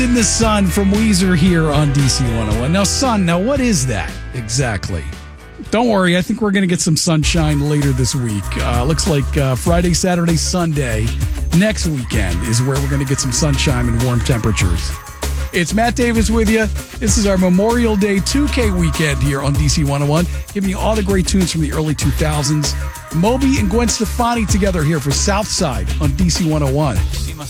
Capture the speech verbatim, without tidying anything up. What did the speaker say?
In the Sun from Weezer here on D C one oh one. Now, sun, now what is that exactly? Don't worry, I think we're going to get some sunshine later this week. Uh, looks like uh, Friday, Saturday, Sunday, next weekend is where we're going to get some sunshine and warm temperatures. It's Matt Davis with you. This is our Memorial Day two K weekend here on D C one oh one, giving you all the great tunes from the early two thousands. Moby and Gwen Stefani together here for Southside on D C one oh one. She must